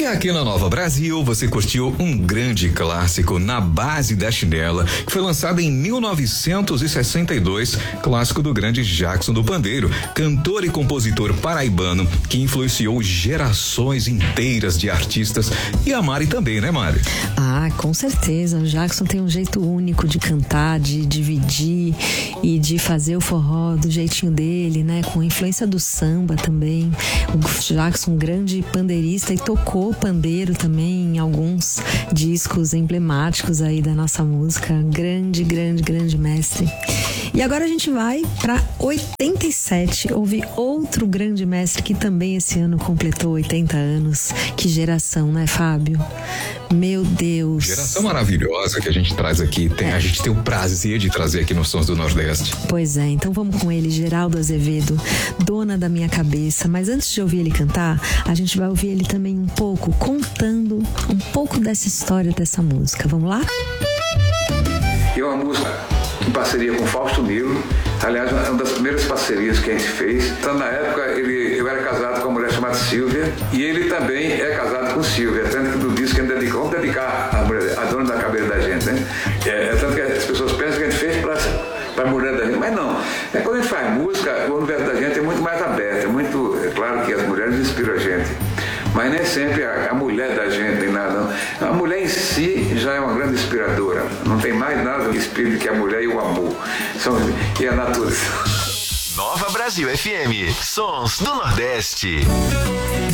E aqui na Nova Brasil, você curtiu um grande clássico, Na Base da Chinela, que foi lançado em 1962, clássico do grande Jackson do Pandeiro, cantor e compositor paraibano que influenciou gerações inteiras de artistas. E a Mari também, né, Mari? Ah, com certeza. O Jackson tem um jeito único de cantar, de dividir e de fazer o forró do jeitinho dele, né? Com influência do samba também. O Jackson, um grande pandeirista, e tocou pandeiro também em alguns discos emblemáticos aí da nossa música. Grande mestre. E agora a gente vai para 87, ouvir outro grande mestre que também esse ano completou 80 anos. Que geração, né, Fábio? Meu Deus. Geração maravilhosa que a gente traz aqui. A gente tem o prazer de trazer aqui nos Sons do Nordeste. Pois é, então vamos com ele, Geraldo Azevedo, Dona da Minha Cabeça. Mas antes de ouvir ele cantar, a gente vai ouvir ele também um pouco, contando um pouco dessa história dessa música. Vamos lá? É uma música em parceria com Fausto Nilo. Aliás, uma das primeiras parcerias que a gente fez. Então, na época, eu era casado com uma mulher chamada Silvia, e ele também é casado com Silvia. Tanto que no disco ele dedicou, vamos dedicar a Dona da Cabeça da gente, né? Tanto que as pessoas pensam que a gente fez para a mulher da gente, mas não. Quando a gente faz música, o universo da gente é muito mais aberto. É claro que as mulheres inspiram a gente, mas nem sempre a mulher da gente tem nada, não. A mulher em si já é uma grande inspiradora. Não tem mais nada que inspire que a mulher e o amor. E a natureza. Nova Brasil FM, Sons do Nordeste.